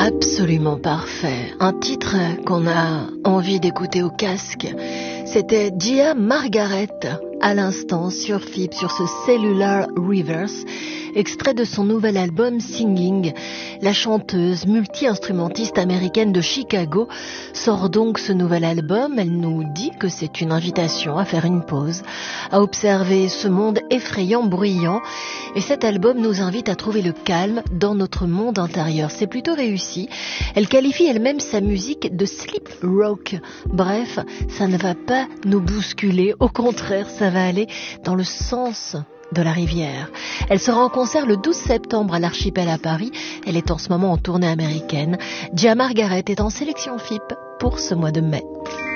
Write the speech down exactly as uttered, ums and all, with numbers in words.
Absolument parfait. Un titre qu'on a envie d'écouter au casque. C'était Dia Margaret, à l'instant sur F I B, sur ce Cellular Reverse, extrait de son nouvel album Singing. La chanteuse multi-instrumentiste américaine de Chicago sort donc ce nouvel album. Elle nous dit que c'est une invitation à faire une pause, à observer ce monde effrayant, bruyant. Et cet album nous invite à trouver le calme dans notre monde intérieur. C'est plutôt réussi. Elle qualifie elle-même sa musique de sleep rock. Bref, ça ne va pas nous bousculer. Au contraire, ça va aller dans le sens de la rivière. Elle sera en concert le douze septembre à l'Archipel à Paris. Elle est en ce moment en tournée américaine. Dia Margaret est en sélection F I P pour ce mois de mai.